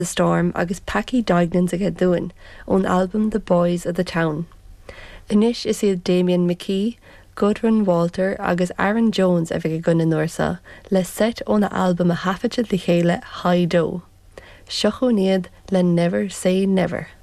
the Storm agus Packy Dignans a dúin ón album The Boys of the Town. Inis is iad Damien McKee, Gudrun Walter agus Aaron Jones a bheith gunna nuairsa le set ón album a hafaide le chéile High Do. Seochú níad le Never Say Never.